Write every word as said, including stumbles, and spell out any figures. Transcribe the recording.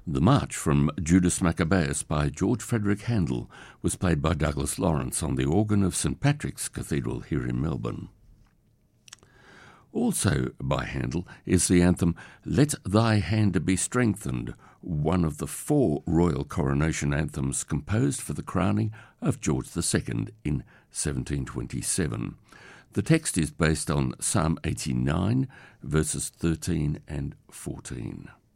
The March from Judas Maccabeus by George Frederick Handel was played by Douglas Lawrence on the organ of St Patrick's Cathedral here in Melbourne. Also by Handel is the anthem Let Thy Hand Be Strengthened, one of the four royal coronation anthems composed for the crowning of George the Second in seventeen twenty-seven. The text is based on Psalm eighty-nine, verses thirteen and fourteen.